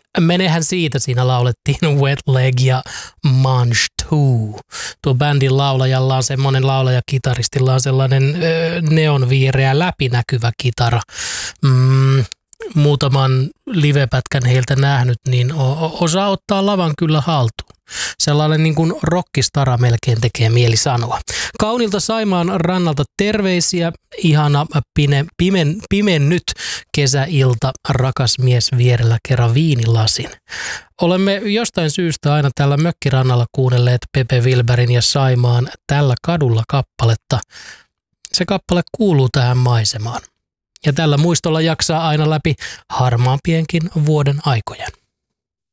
Menehän siitä, siinä laulettiin Wet Leg ja Mange Two. Tuo bändin laulajalla on semmoinen, laulaja-kitaristilla on sellainen neonvihreä läpinäkyvä kitara. Muutaman livepätkän heiltä nähnyt, niin osaa ottaa lavan kyllä haltuun. Sellainen niin kuin rockistara melkein tekee mieli sanoa. Kaunilta Saimaan rannalta terveisiä. Ihana pimennyt kesäilta, rakas mies vierellä kerran viinilasin. Olemme jostain syystä aina täällä mökkirannalla kuunnelleet Pepe Wilbergin ja Saimaan Tällä kadulla kappaletta. Se kappale kuuluu tähän maisemaan. Ja tällä muistolla jaksaa aina läpi harmaampienkin vuoden aikojen.